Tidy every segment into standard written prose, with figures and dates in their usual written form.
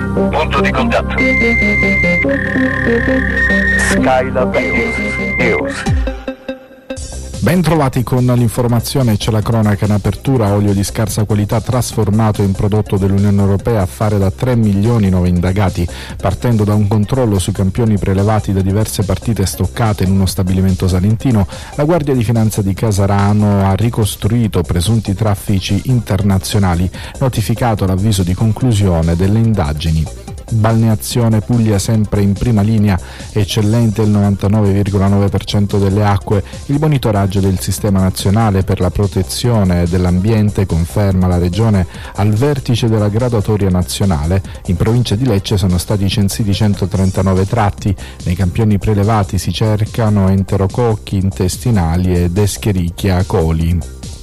Punto di contatto. Skylab News. Ben trovati con l'informazione. C'è la cronaca in apertura. Olio di scarsa qualità trasformato in prodotto dell'Unione Europea a fare da 3 milioni i nuovi indagati, partendo da un controllo sui campioni prelevati da diverse partite stoccate in uno stabilimento salentino. La Guardia di Finanza di Casarano ha ricostruito presunti traffici internazionali, notificato l'avviso di conclusione delle indagini. Balneazione Puglia sempre in prima linea, eccellente il 99,9% delle acque. Il monitoraggio del Sistema Nazionale per la Protezione dell'Ambiente conferma la regione al vertice della graduatoria nazionale. In provincia di Lecce sono stati censiti 139 tratti. Nei campioni prelevati si cercano enterococchi intestinali ed Escherichia coli.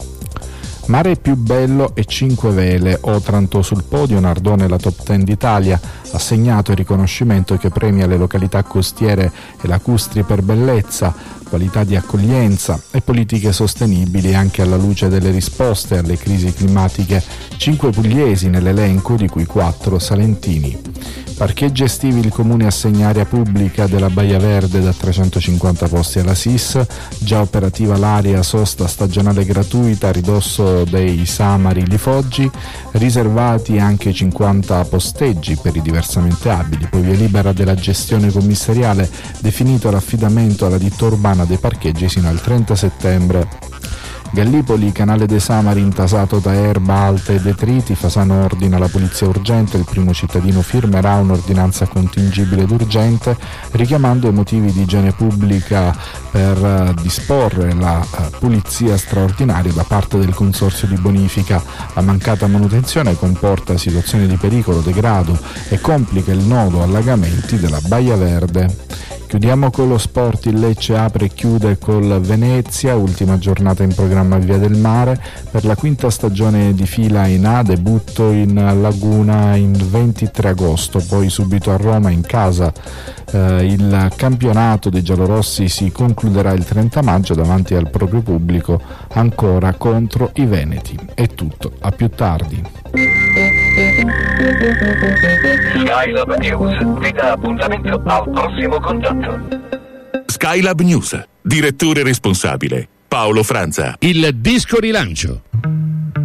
Mare più bello e 5 vele. Otranto sul podio, Nardone la top 10 d'Italia. Assegnato il riconoscimento che premia le località costiere e lacustri per bellezza, qualità di accoglienza e politiche sostenibili anche alla luce delle risposte alle crisi climatiche. 5 pugliesi nell'elenco, di cui 4 salentini. Parcheggi estivi, il comune assegna area pubblica della Baia Verde da 350 posti alla SIS, già operativa l'area sosta stagionale gratuita a ridosso dei Samari Li Foggi, riservati anche 50 posteggi per i diversamente abili, poi via libera della gestione commissariale, definito l'affidamento alla ditta urbana dei parcheggi sino al 30 settembre. Gallipoli, canale dei Samari intasato da erba alta e detriti. Fasano ordina la polizia urgente. Il primo cittadino firmerà un'ordinanza contingibile d'urgente, richiamando i motivi di igiene pubblica per disporre la pulizia straordinaria da parte del consorzio di bonifica. La mancata manutenzione comporta situazioni di pericolo, degrado e complica il nodo allagamenti della Baia Verde. Chiudiamo con lo sport. Il Lecce apre e chiude col Venezia, ultima giornata in programma a Via del Mare. Per la quinta stagione di fila in A, debutto in Laguna il 23 agosto, poi subito a Roma in casa. Il campionato dei giallorossi si concluderà il 30 maggio davanti al proprio pubblico, ancora contro i veneti. È tutto, a più tardi. Skylab News vi dà appuntamento al prossimo contatto. Skylab News, direttore responsabile Paolo Franza. Il disco rilancio.